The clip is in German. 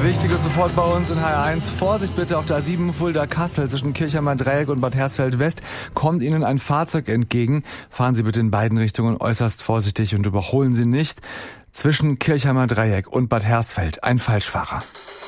Wichtiges sofort bei uns in HR1. Vorsicht bitte auf der A7 Fulda-Kassel zwischen Kirchheimer Dreieck und Bad Hersfeld West. Kommt Ihnen ein Fahrzeug entgegen. Fahren Sie bitte in beiden Richtungen äußerst vorsichtig und überholen Sie nicht. Zwischen Kirchheimer Dreieck und Bad Hersfeld ein Falschfahrer.